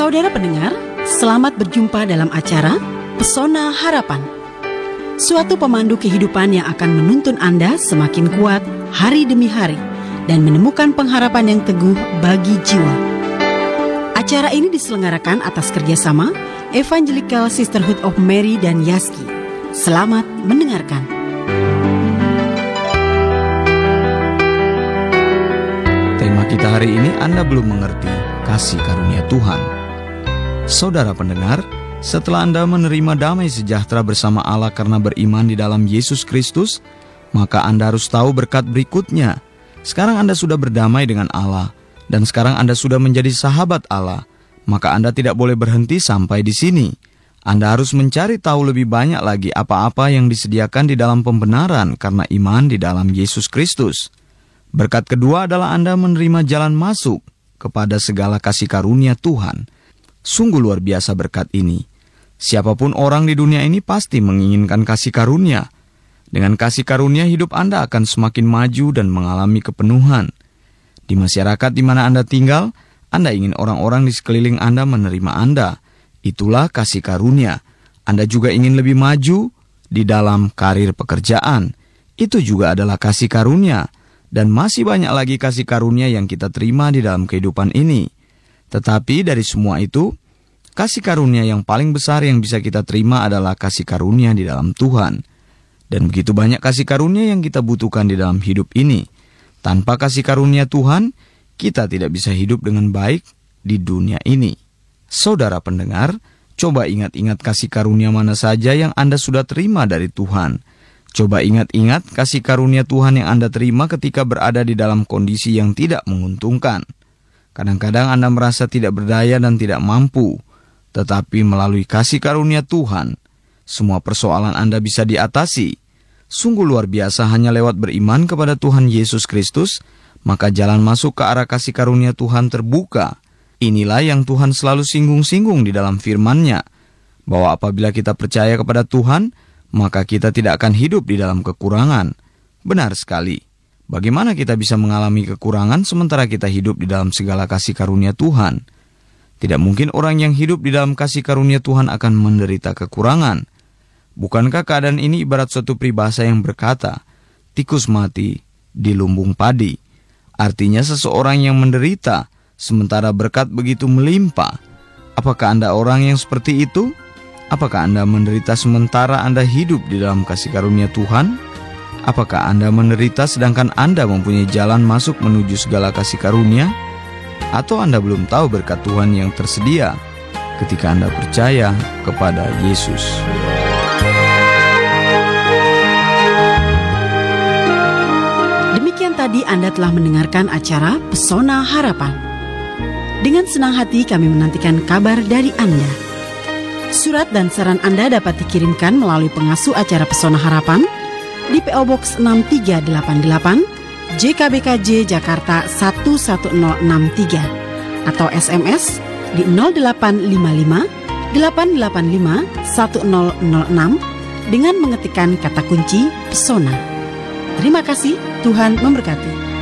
Saudara pendengar, selamat berjumpa dalam acara Pesona Harapan. Suatu pemandu kehidupan yang akan menuntun Anda semakin kuat hari demi hari dan menemukan pengharapan yang teguh bagi jiwa. Acara ini diselenggarakan atas kerjasama Evangelical Sisterhood of Mary dan Yaski. Selamat mendengarkan. Tema kita hari ini, Anda belum mengerti kasih karunia Tuhan. Saudara pendengar, setelah Anda menerima damai sejahtera bersama Allah karena beriman di dalam Yesus Kristus, maka Anda harus tahu berkat berikutnya. Sekarang Anda sudah berdamai dengan Allah, dan sekarang Anda sudah menjadi sahabat Allah. Maka Anda tidak boleh berhenti sampai di sini. Anda harus mencari tahu lebih banyak lagi apa-apa yang disediakan di dalam pembenaran karena iman di dalam Yesus Kristus. Berkat kedua adalah Anda menerima jalan masuk kepada segala kasih karunia Tuhan. Sungguh luar biasa berkat ini. Siapapun orang di dunia ini pasti menginginkan kasih karunia. Dengan kasih karunia hidup Anda akan semakin maju dan mengalami kepenuhan. Di masyarakat di mana Anda tinggal, Anda ingin orang-orang di sekeliling Anda menerima Anda. Itulah kasih karunia. Anda juga ingin lebih maju di dalam karir pekerjaan. Itu juga adalah kasih karunia. Dan masih banyak lagi kasih karunia yang kita terima di dalam kehidupan ini. Tetapi dari semua itu, kasih karunia yang paling besar yang bisa kita terima adalah kasih karunia di dalam Tuhan. Dan begitu banyak kasih karunia yang kita butuhkan di dalam hidup ini. Tanpa kasih karunia Tuhan, kita tidak bisa hidup dengan baik di dunia ini. Saudara pendengar, coba ingat-ingat kasih karunia mana saja yang Anda sudah terima dari Tuhan. Coba ingat-ingat kasih karunia Tuhan yang Anda terima ketika berada di dalam kondisi yang tidak menguntungkan. Kadang-kadang Anda merasa tidak berdaya dan tidak mampu. Tetapi melalui kasih karunia Tuhan, semua persoalan Anda bisa diatasi. Sungguh luar biasa hanya lewat beriman kepada Tuhan Yesus Kristus, maka jalan masuk ke arah kasih karunia Tuhan terbuka. Inilah yang Tuhan selalu singgung-singgung di dalam firman-Nya, bahwa apabila kita percaya kepada Tuhan, maka kita tidak akan hidup di dalam kekurangan. Benar sekali. Bagaimana kita bisa mengalami kekurangan sementara kita hidup di dalam segala kasih karunia Tuhan? Tidak mungkin orang yang hidup di dalam kasih karunia Tuhan akan menderita kekurangan. Bukankah keadaan ini ibarat suatu peribahasa yang berkata, tikus mati di lumbung padi? Artinya seseorang yang menderita, sementara berkat begitu melimpah. Apakah Anda orang yang seperti itu? Apakah Anda menderita sementara Anda hidup di dalam kasih karunia Tuhan? Apakah Anda menderita sedangkan Anda mempunyai jalan masuk menuju segala kasih karunia? Atau Anda belum tahu berkat Tuhan yang tersedia ketika Anda percaya kepada Yesus? Demikian tadi Anda telah mendengarkan acara Pesona Harapan. Dengan senang hati kami menantikan kabar dari Anda. Surat dan saran Anda dapat dikirimkan melalui pengasuh acara Pesona Harapan di PO Box 6388 JKBKJ Jakarta 11063 atau SMS di 0855 885 1006 dengan mengetikkan kata kunci Pesona. Terima kasih, Tuhan memberkati.